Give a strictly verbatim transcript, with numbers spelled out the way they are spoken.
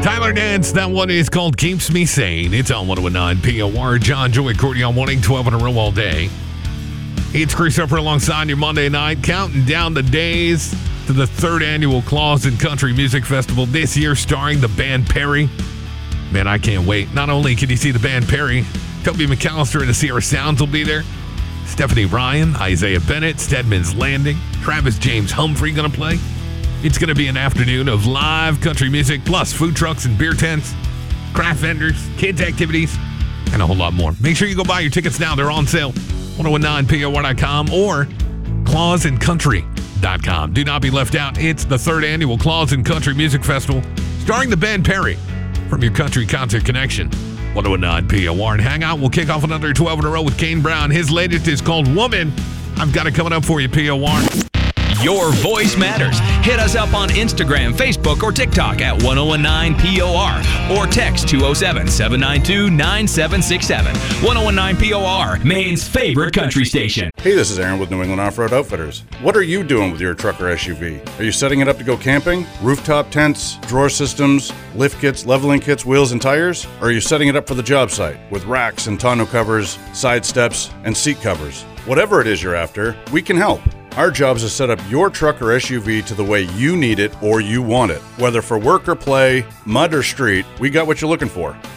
Tyler Dance, that one is called Keeps Me Sane. It's on one oh nine P O R. John, Joey, Courtney on morning, twelve in a row all day. It's Christopher alongside your Monday night, counting down the days to the third annual Claus and Country Music Festival this year, starring the band Perry. Man, I can't wait. Not only can you see the band Perry, Toby McAllister and the Sierra Sounds will be there. Stephanie Ryan, Isaiah Bennett, Stedman's Landing, Travis James Humphrey going to play. It's going to be an afternoon of live country music, plus food trucks and beer tents, craft vendors, kids' activities, and a whole lot more. Make sure you go buy your tickets now. They're on sale. ten nineteen P O R dot com or claus and country dot com. Do not be left out. It's the third annual Claus and Country Music Festival, starring the band Perry from your Country Concert Connection. ten nineteen P O R. And hang out. We'll kick off another twelve in a row with Kane Brown. His latest is called Woman. I've got it coming up for you, P O R. Your voice matters. Hit us up on Instagram, Facebook, or TikTok at ten nineteen P O R or text two oh seven, seven nine two, nine seven six seven. ten nineteen P O R, Maine's favorite country station. Hey, this is Aaron with New England Off-Road Outfitters. What are you doing with your truck or S U V? Are you setting it up to go camping? Rooftop tents, drawer systems, lift kits, leveling kits, wheels, and tires? Or are you setting it up for the job site with racks and tonneau covers, side steps, and seat covers? Whatever it is you're after, we can help. Our job is to set up your truck or S U V to the way you need it or you want it. Whether for work or play, mud or street, we got what you're looking for.